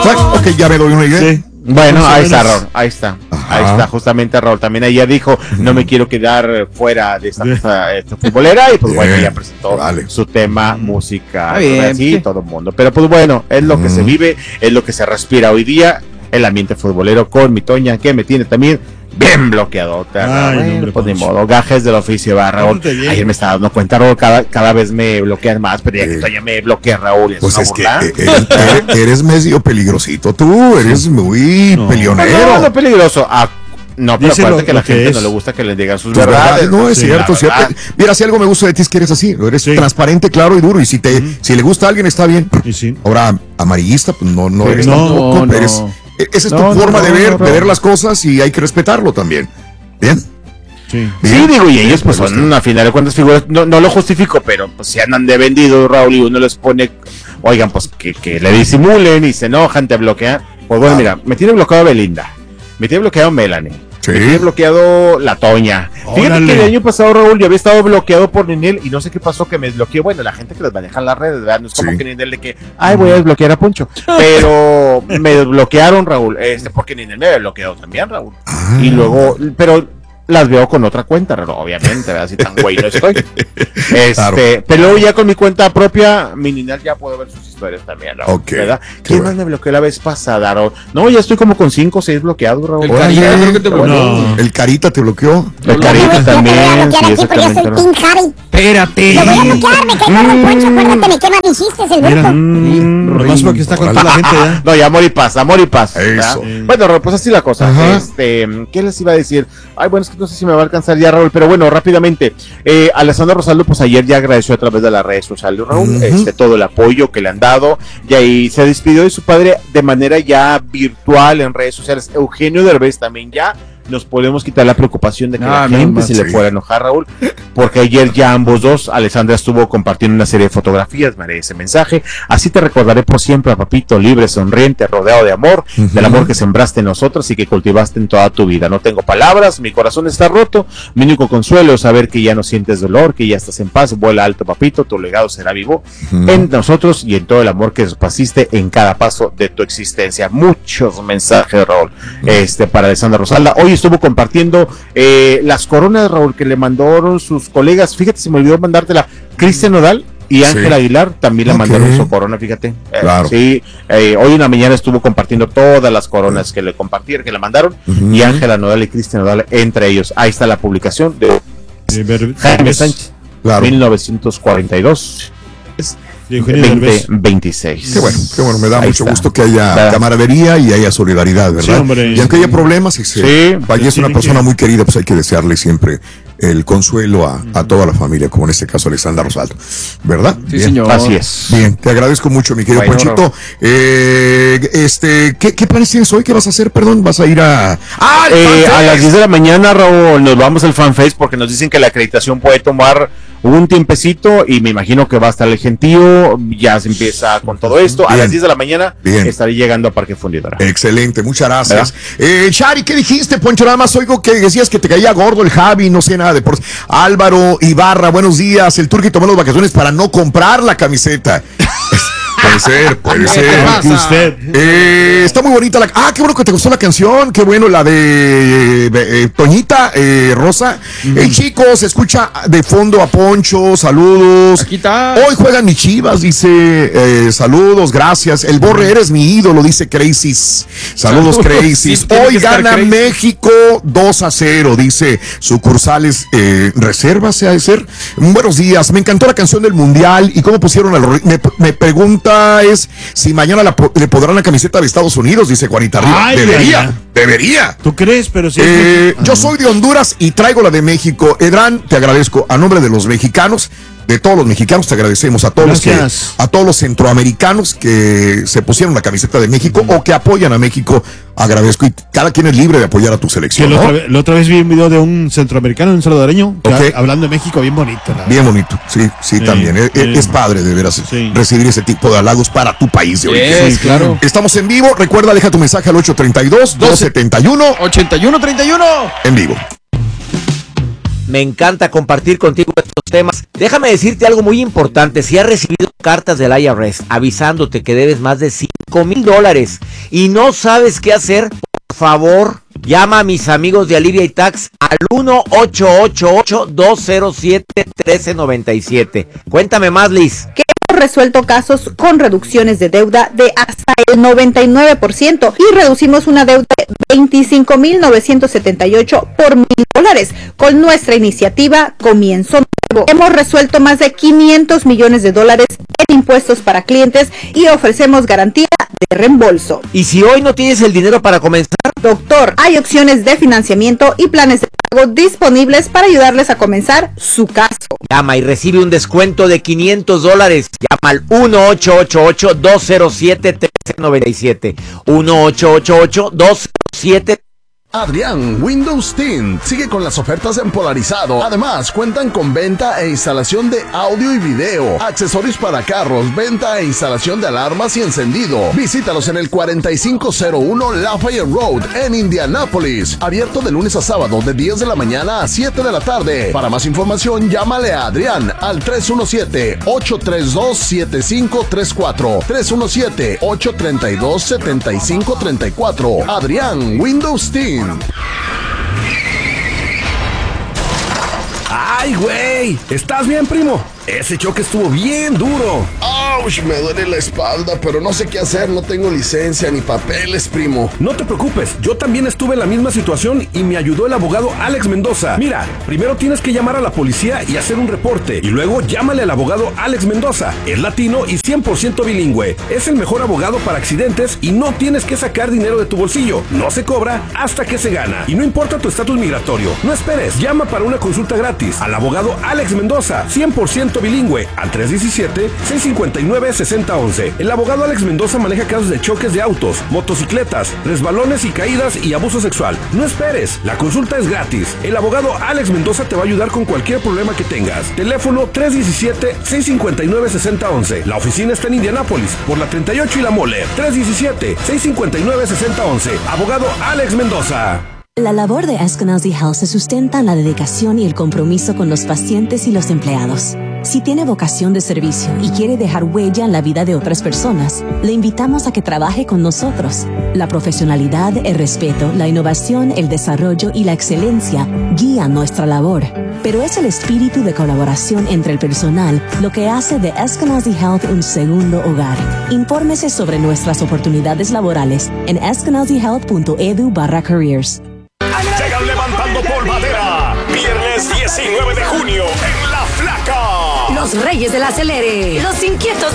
Ok, ya me doy una idea. Sí. Bueno, ahí está, Raúl, ahí está, justamente Raúl. También ayer dijo, no me quiero quedar fuera de esta futbolera, y pues bueno, ya presentó su tema, música, así, todo el mundo. Pero pues bueno, es lo que se vive, es lo que se respira hoy día, el ambiente futbolero con mi Toña, que me tiene también bien bloqueado. Pues ni modo, gajes del oficio, va, Raúl. Ayer me estaba dando cuenta, Raúl, cada vez me bloquean más, pero ya que Toña me bloquea, Raúl. Pues es que eres medio peligrosito tú, eres muy peleonero. No, peligroso. No, pero acuérdate que a la gente no le gusta que les digan sus verdades. No, es cierto, es cierto. Mira, si algo me gusta de ti es que eres así, eres transparente, claro y duro, y si le gusta a alguien está bien. Ahora, amarillista, pues no eres tampoco, pero esa es tu forma de ver las cosas y hay que respetarlo también. ¿Bien? Sí, digo, y ellos pues son a final de cuentas figuras, no lo justifico, pero pues si andan de vendido, Raúl, y uno les pone, oigan, pues que le disimulen y se enojan, te bloquean. Pues bueno, mira, me tiene bloqueado Belinda, me tiene bloqueado Melanie, me tiene bloqueado la Toña. Fíjate que el año pasado, Raúl, yo había estado bloqueado por Ninel y no sé qué pasó que me desbloqueó. Bueno, la gente que les maneja las redes, ¿verdad? No es como que Ninel de que, voy a desbloquear a Poncho. Pero me desbloquearon, Raúl, porque Ninel me había bloqueado también, Raúl. Y luego, pero las veo con otra cuenta, obviamente, ¿verdad? Así tan güey no estoy. Pero luego ya con mi cuenta propia, mi Ninel ya puedo ver sus historias también, Raúl, ¿verdad? ¿Quién más me bloqueó la vez pasada, Raúl? No, ya estoy como con 5 o 6 bloqueados, Raúl. El Carita creo que te bloqueó. El Carita te bloqueó. El Carita también. Sí, exactamente. Espérate. Lo voy a bloquear, me quema el Poncho, acuérdate, me quema mis chistes el grupo. Nomás porque está con toda la gente ya. No, ya amor y paz. Eso. Bueno, Raúl, pues así la cosa. ¿Qué les iba a decir? Bueno, es que no sé si me va a alcanzar ya, Raúl, pero bueno, rápidamente. Alessandra Rosaldo, pues ayer ya agradeció a través de las redes sociales, Raúl, todo el apoyo que le han dado, y ahí se despidió de su padre de manera ya virtual en redes sociales. Eugenio Derbez también ya nos podemos quitar la preocupación de que la gente se le fuera a enojar, Raúl, porque ayer ya ambos dos, Alessandra estuvo compartiendo una serie de fotografías, me haré ese mensaje: así te recordaré por siempre, papito, libre, sonriente, rodeado de amor, del amor que sembraste en nosotros y que cultivaste en toda tu vida. No tengo palabras, mi corazón está roto, mi único consuelo es saber que ya no sientes dolor, que ya estás en paz, vuela alto, papito, tu legado será vivo en nosotros y en todo el amor que esparciste en cada paso de tu existencia. Muchos mensajes, Raúl, para Alessandra Rosalda. Hoy estuvo compartiendo las coronas, Raúl, que le mandaron sus colegas. Fíjate, se me olvidó mandártela. Cristian Nodal y Ángel Aguilar también le mandaron su corona, fíjate. Hoy en la mañana estuvo compartiendo todas las coronas que le mandaron, y Ángela Nodal y Cristian Nodal entre ellos. Ahí está la publicación de Jaime Sánchez, 1942. 2026. Qué bueno, me da mucho gusto que haya camaradería y haya solidaridad, ¿verdad? Y aunque haya problemas, vaya, es una persona muy querida, pues hay que desearle siempre el consuelo a toda la familia, como en este caso Alessandra Rosaldo, ¿verdad? Sí, señor. Así es. Bien, te agradezco mucho, mi querido Ponchito. ¿Qué planes tienes hoy? ¿Qué vas a hacer? Perdón, ¿vas a ir a las 10 de la mañana, Raúl? Nos vamos al FanFest porque nos dicen que la acreditación puede tomar un tiempecito y me imagino que va a estar el gentío, ya se empieza con todo esto. A las 10 de la mañana estaré llegando a Parque Fundidora. Excelente, muchas gracias. Shari, ¿qué dijiste, Poncho? Nada más oigo que decías que te caía gordo el Javi, no sé nada de deportes. Álvaro Ibarra, buenos días. El Turqui tomó las vacaciones para no comprar la camiseta. Puede ser. Está muy bonita qué bueno que te gustó la canción, qué bueno la de Toñita Rosa. Hey, chicos, escucha de fondo a Poncho, saludos. Aquí está. Hoy juegan mis Chivas, dice, saludos, gracias. El Borre, eres mi ídolo, dice Crazy's. Saludos, Crazy's. Hoy gana México 2-0, dice sucursales reservas, se ha de ser. Buenos días, me encantó la canción del Mundial y cómo pusieron a los... Me pregunta es si mañana le podrán la camiseta de Estados Unidos, dice Juanita Arriba. Debería. ¿Tú crees? Pero sí. Yo soy de Honduras y traigo la de México. Edran, te agradezco a nombre de los mexicanos, de todos los mexicanos, te agradecemos a todos a todos los centroamericanos que se pusieron la camiseta de México o que apoyan a México. Agradezco, y cada quien es libre de apoyar a tu selección, ¿no? La otra vez vi un video de un centroamericano, un salvadoreño, hablando de México, bien bonito. Bien bonito, sí, también. Es padre, de veras, recibir ese tipo de halagos para tu país de origen. Claro. Estamos en vivo, recuerda, deja tu mensaje al 832-271-8131. En vivo. Me encanta compartir contigo estos temas. Déjame decirte algo muy importante. Si has recibido cartas del IRS avisándote que debes más de $5,000 y no sabes qué hacer, por favor, llama a mis amigos de Alivia y Tax al 1-888-207-1397. Cuéntame más, Liz. Que hemos resuelto casos con reducciones de deuda de hasta el 99% y reducimos una deuda de $25,978 por $1,000 con nuestra iniciativa Comienzo Nuevo. Hemos resuelto más de $500 millones en impuestos para clientes y ofrecemos garantía de reembolso. ¿Y si hoy no tienes el dinero para comenzar? Doctor, hay opciones de financiamiento y planes de pago disponibles para ayudarles a comenzar su caso. Llama y recibe un descuento de $500. Llama al 1-888-207-1397. 1-888-207-1397. Adrián Windows Team sigue con las ofertas en Polarizado. Además, cuentan con venta e instalación de audio y video, accesorios para carros, venta e instalación de alarmas y encendido. Visítalos en el 4501 Lafayette Road en Indianápolis. Abierto de lunes a sábado de 10 de la mañana a 7 de la tarde. Para más información, llámale a Adrián al 317-832-7534. 317-832-7534. Adrián Windows Team. ¡Ay, güey! ¿Estás bien, primo? Ese choque estuvo bien duro. ¡Auch! Me duele la espalda, pero no sé qué hacer. No tengo licencia ni papeles, primo. No te preocupes, yo también estuve en la misma situación y me ayudó el abogado Alex Mendoza. Mira, primero tienes que llamar a la policía y hacer un reporte. Y luego llámale al abogado Alex Mendoza. Es latino y 100% bilingüe. Es el mejor abogado para accidentes y no tienes que sacar dinero de tu bolsillo. No se cobra hasta que se gana. Y no importa tu estatus migratorio. No esperes, llama para una consulta gratis al abogado Alex Mendoza, 100% bilingüe, al 317-659-6011. El abogado Alex Mendoza maneja casos de choques de autos, motocicletas, resbalones y caídas y abuso sexual. No esperes, la consulta es gratis. El abogado Alex Mendoza te va a ayudar con cualquier problema que tengas. Teléfono 317-659-6011. La oficina está en Indianápolis, por la 38 y la Mole. 317-659-6011. Abogado Alex Mendoza. La labor de Eskenazi Health se sustenta en la dedicación y el compromiso con los pacientes y los empleados. Si tiene vocación de servicio y quiere dejar huella en la vida de otras personas, le invitamos a que trabaje con nosotros. La profesionalidad, el respeto, la innovación, el desarrollo y la excelencia guían nuestra labor. Pero es el espíritu de colaboración entre el personal lo que hace de Eskenazi Health un segundo hogar. Infórmese sobre nuestras oportunidades laborales en eskenazihealth.edu/careers. Llegan levantando polvadera. Viernes 19 de junio en La Flaca. Los Reyes del Acelere. Los Inquietos